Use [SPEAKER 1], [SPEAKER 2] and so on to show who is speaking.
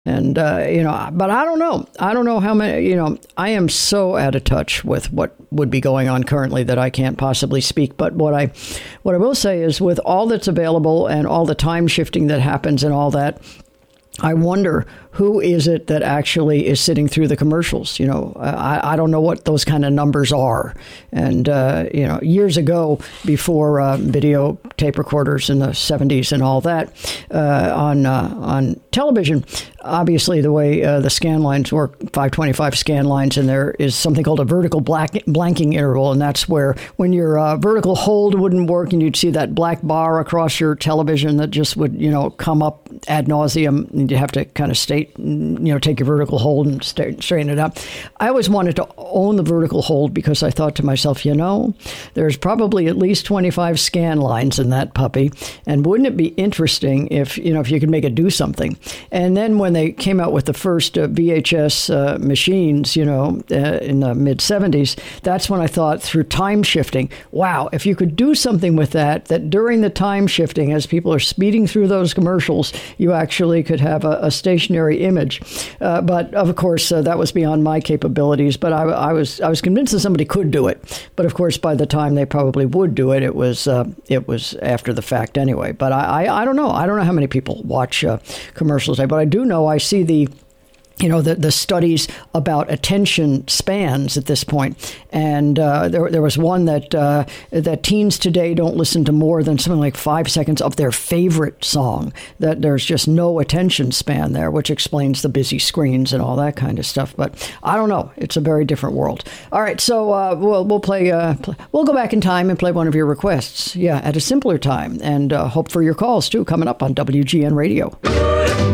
[SPEAKER 1] And, but I don't know. I don't know how many, I am so out of touch with what would be going on currently that I can't possibly speak. But what I will say is, with all that's available and all the time shifting that happens and all that, I wonder who is it that actually is sitting through the commercials. I don't know what those kind of numbers are. And, years ago, before video tape recorders in the 70s and all that, on television, obviously the way the scan lines work, 525 scan lines, and there is something called a vertical blanking interval. And that's where when your vertical hold wouldn't work and you'd see that black bar across your television that just would, come up ad nauseum, and you have to kind of take your vertical hold and straighten it up. I always wanted to own the vertical hold because I thought to myself, there's probably at least 25 scan lines in that puppy. And wouldn't it be interesting if you could make it do something? And then when they came out with the first VHS machines, in the mid 70s, that's when I thought, through time shifting, wow, if you could do something with that during the time shifting, as people are speeding through those commercials, you actually could have a stationary image. But of course, that was beyond my capabilities. But I was convinced that somebody could do it. But of course, by the time they probably would do it, it was after the fact anyway. But I don't know. I don't know how many people watch commercials. But I do know I see the studies about attention spans at this point. And there was one that teens today don't listen to more than something like 5 seconds of their favorite song, that there's just no attention span there, which explains the busy screens and all that kind of stuff. But I don't know. It's a very different world. All right. So we'll play. We'll go back in time and play one of your requests. Yeah, at a simpler time. And hope for your calls, too, coming up on WGN Radio.